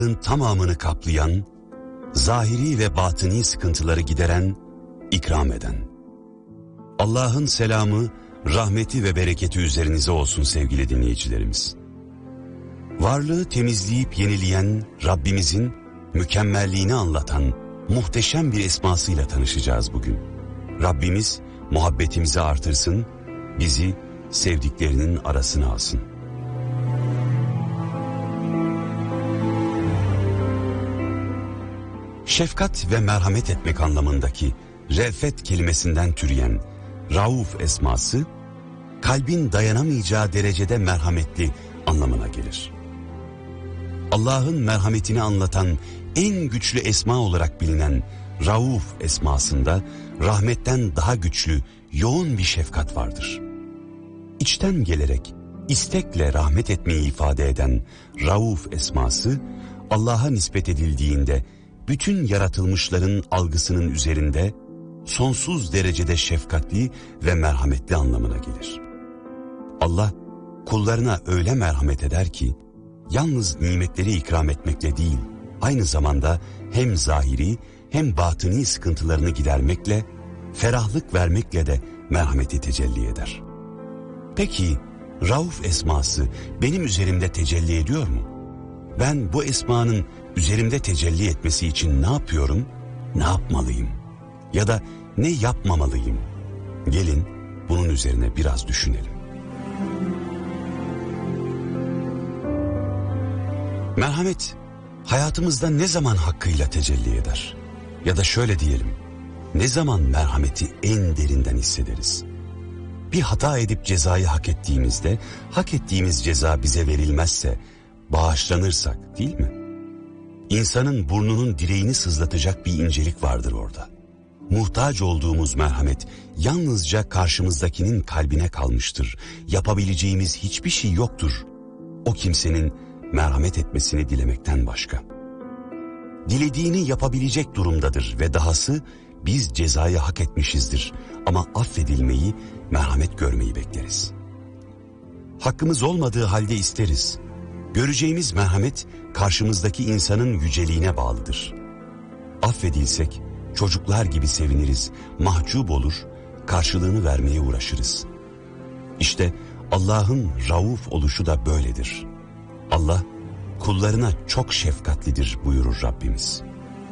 tamamını kaplayan, zahiri ve batini sıkıntıları gideren, ikram eden. Allah'ın selamı, rahmeti ve bereketi üzerinize olsun sevgili dinleyicilerimiz. Varlığı temizleyip yenileyen Rabbimizin mükemmelliğini anlatan muhteşem bir esmasıyla tanışacağız bugün. Rabbimiz muhabbetimizi artırsın, bizi sevdiklerinin arasına alsın. Şefkat ve merhamet etmek anlamındaki re'fet kelimesinden türeyen Rauf esması, kalbin dayanamayacağı derecede merhametli anlamına gelir. Allah'ın merhametini anlatan en güçlü esma olarak bilinen Rauf esmasında rahmetten daha güçlü, yoğun bir şefkat vardır. İçten gelerek, istekle rahmet etmeyi ifade eden Rauf esması, Allah'a nispet edildiğinde bütün yaratılmışların algısının üzerinde sonsuz derecede şefkatli ve merhametli anlamına gelir. Allah kullarına öyle merhamet eder ki, yalnız nimetleri ikram etmekle değil, aynı zamanda hem zahiri hem batini sıkıntılarını gidermekle, ferahlık vermekle de merhameti tecelli eder. Peki, Rauf esması benim üzerimde tecelli ediyor mu? Ben bu esmanın üzerimde tecelli etmesi için ne yapıyorum, ne yapmalıyım? Ya da ne yapmamalıyım? Gelin bunun üzerine biraz düşünelim. Merhamet hayatımızda ne zaman hakkıyla tecelli eder? Ya da şöyle diyelim, ne zaman merhameti en derinden hissederiz? Bir hata edip cezayı hak ettiğimizde, hak ettiğimiz ceza bize verilmezse, bağışlanırsak değil mi? İnsanın burnunun direğini sızlatacak bir incelik vardır orada. Muhtaç olduğumuz merhamet yalnızca karşımızdakinin kalbine kalmıştır. Yapabileceğimiz hiçbir şey yoktur o kimsenin merhamet etmesini dilemekten başka. Dilediğini yapabilecek durumdadır ve dahası biz cezayı hak etmişizdir ama affedilmeyi, merhamet görmeyi bekleriz. Hakkımız olmadığı halde isteriz. Göreceğimiz merhamet karşımızdaki insanın yüceliğine bağlıdır. Affedilsek çocuklar gibi seviniriz, mahcup olur, karşılığını vermeye uğraşırız. İşte Allah'ın Rauf oluşu da böyledir. Allah kullarına çok şefkatlidir buyurur Rabbimiz.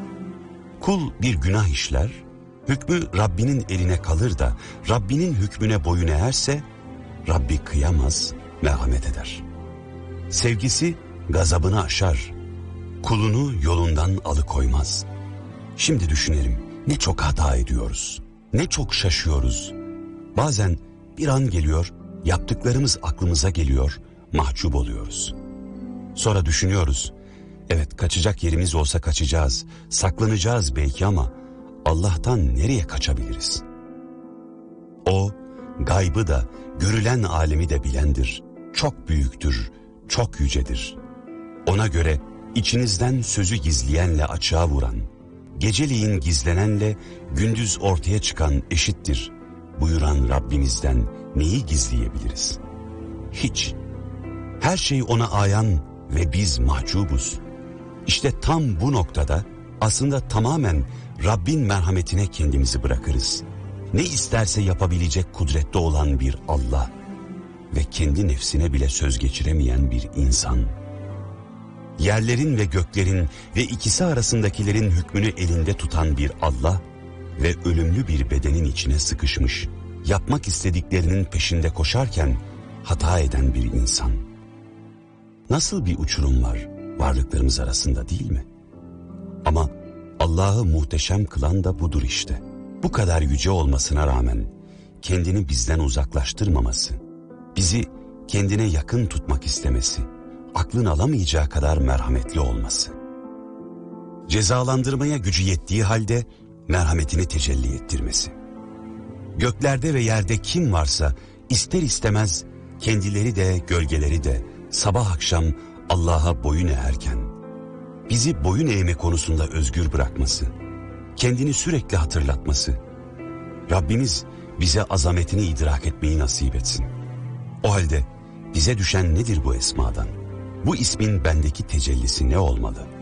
Kul bir günah işler, hükmü Rabbinin eline kalır da Rabbinin hükmüne boyun eğerse Rabbi kıyamaz, merhamet eder. Sevgisi gazabını aşar, kulunu yolundan alıkoymaz. Şimdi düşünelim, ne çok hata ediyoruz, ne çok şaşıyoruz. Bazen bir an geliyor, yaptıklarımız aklımıza geliyor, mahcup oluyoruz. Sonra düşünüyoruz, evet kaçacak yerimiz olsa kaçacağız, saklanacağız belki ama Allah'tan nereye kaçabiliriz? O, gaybı da, görülen alemi de bilendir, çok büyüktür, çok yücedir. Ona göre içinizden sözü gizleyenle açığa vuran, geceliğin gizlenenle gündüz ortaya çıkan eşittir buyuran Rabbimizden neyi gizleyebiliriz? Hiç. Her şey ona ayan ve biz mahcubuz. İşte tam bu noktada aslında tamamen Rabbin merhametine kendimizi bırakırız. Ne isterse yapabilecek kudrette olan bir Allah ve kendi nefsine bile söz geçiremeyen bir insan. Yerlerin ve göklerin ve ikisi arasındakilerin hükmünü elinde tutan bir Allah ve ölümlü bir bedenin içine sıkışmış, yapmak istediklerinin peşinde koşarken hata eden bir insan. Nasıl bir uçurum var varlıklarımız arasında değil mi? Ama Allah'ı muhteşem kılan da budur işte. Bu kadar yüce olmasına rağmen kendini bizden uzaklaştırmaması, bizi kendine yakın tutmak istemesi, aklın alamayacağı kadar merhametli olması. Cezalandırmaya gücü yettiği halde merhametini tecelli ettirmesi. Göklerde ve yerde kim varsa ister istemez kendileri de gölgeleri de sabah akşam Allah'a boyun eğerken, bizi boyun eğme konusunda özgür bırakması, kendini sürekli hatırlatması, Rabbimiz bize azametini idrak etmeyi nasip etsin. O halde bize düşen nedir bu esmadan? Bu ismin bendeki tecellisi ne olmalı?